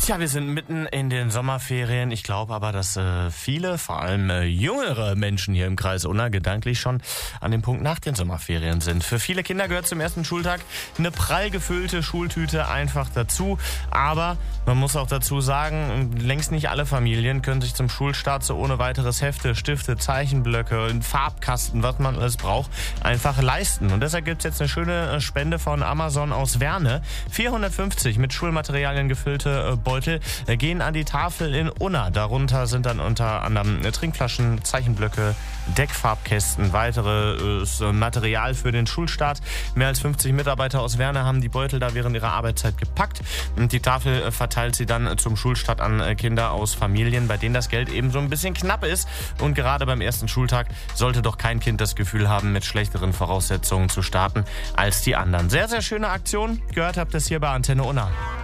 Tja, wir sind mitten in den Sommerferien. Ich glaube aber, dass viele, vor allem jüngere Menschen hier im Kreis Unna, gedanklich schon an dem Punkt nach den Sommerferien sind. Für viele Kinder gehört zum ersten Schultag eine prall gefüllte Schultüte einfach dazu. Aber man muss auch dazu sagen, längst nicht alle Familien können sich zum Schulstart so ohne weiteres Hefte, Stifte, Zeichenblöcke, einen Farbkasten, was man alles braucht, einfach leisten. Und deshalb gibt es jetzt eine schöne Spende von Amazon aus Werne. 450 mit Schulmaterialien gefüllte Beutel gehen an die Tafel in Unna. Darunter sind dann unter anderem Trinkflaschen, Zeichenblöcke, Deckfarbkästen, weiteres Material für den Schulstart. Mehr als 50 Mitarbeiter aus Werne haben die Beutel da während ihrer Arbeitszeit gepackt. Und die Tafel verteilt sie dann zum Schulstart an Kinder aus Familien, bei denen das Geld eben so ein bisschen knapp ist. Und gerade beim ersten Schultag sollte doch kein Kind das Gefühl haben, mit schlechteren Voraussetzungen zu starten als die anderen. Sehr, sehr schöne Aktion. Gehört habt ihr es hier bei Antenne Unna.